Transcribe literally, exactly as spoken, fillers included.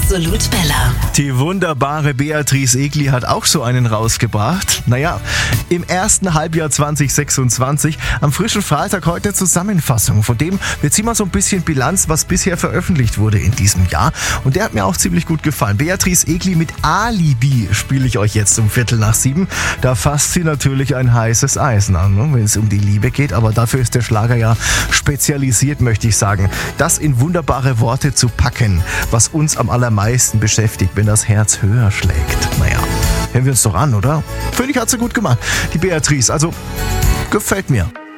Absolut Bella. Die wunderbare Beatrice Egli hat auch so einen rausgebracht. Naja, im ersten Halbjahr zwanzig sechsundzwanzig, am frischen Freitag heute Zusammenfassung. Von dem, wir ziehen mal so ein bisschen Bilanz, was bisher veröffentlicht wurde in diesem Jahr. Und der hat mir auch ziemlich gut gefallen. Beatrice Egli mit Alibi spiele ich euch jetzt um Viertel nach sieben. Da fasst sie natürlich ein heißes Eisen an, ne, wenn es um die Liebe geht. Aber dafür ist der Schlager ja spezialisiert, möchte ich sagen. Das in wunderbare Worte zu packen, was uns am allermeisten beschäftigt, wenn das Herz höher schlägt. Naja, hören wir uns doch an, oder? Finde ich, hat sie gut gemacht, die Beatrice. Also, gefällt mir.